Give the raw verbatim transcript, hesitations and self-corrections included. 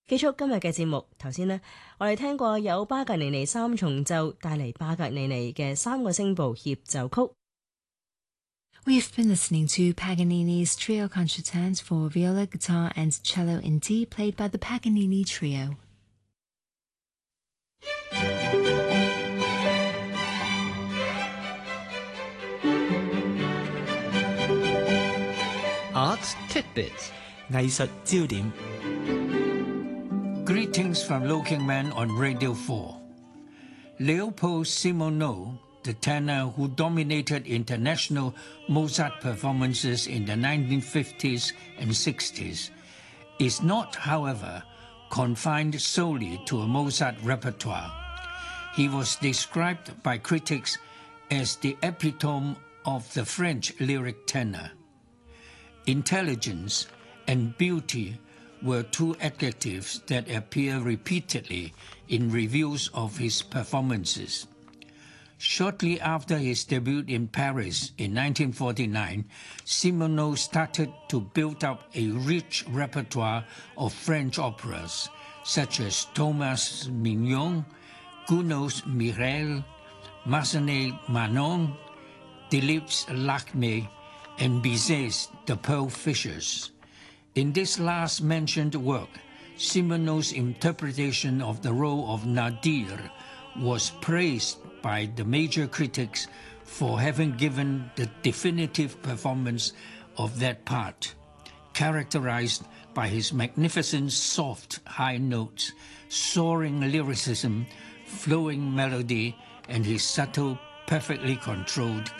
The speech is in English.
結束今日嘅節目，頭先呢，我哋聽過有巴格尼尼三重奏帶嚟巴格尼尼嘅三個聲部協奏曲。 We've been listening to Paganini's Trio Concertants for viola, guitar and cello in D, played by the Paganini Trio. Arts Tidbits 藝術焦點。 Greetings from Looking Man on Radio four. Leopold Simoneau, the tenor who dominated international Mozart performances in the nineteen fifties and sixties, is not, however, confined solely to a Mozart repertoire. He was described by critics as the epitome of the French lyric tenor. Intelligence and beauty were two adjectives that appear repeatedly in reviews of his performances. Shortly after his debut in Paris in nineteen forty-nine, Simoneau started to build up a rich repertoire of French operas, such as Thomas Mignon, Gounod's Mireille, Massenet's Manon, Delibes' Lakmé, and Bizet's The Pearl Fishers. In this last mentioned work, Simoneau's interpretation of the role of Nadir was praised by the major critics for having given the definitive performance of that part, characterized by his magnificent soft high notes, soaring lyricism, flowing melody, and his subtle, perfectly controlled